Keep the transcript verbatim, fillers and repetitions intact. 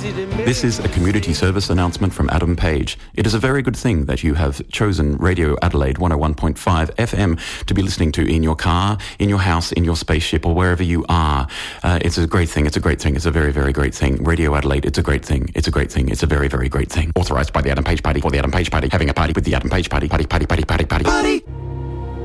This is a community service announcement from Adam Page. It is a very good thing that you have chosen Radio Adelaide one oh one point five F M to be listening to in your car, in your house, in your spaceship, or wherever you are. Uh, it's a great thing. It's a great thing. It's a very, very great thing. Radio Adelaide, it's a great thing. It's a great thing. It's a very, very great thing. Authorised by the Adam Page Party for the Adam Page Party. Having a party with the Adam Page Party. Party, party, party, party, party. Party!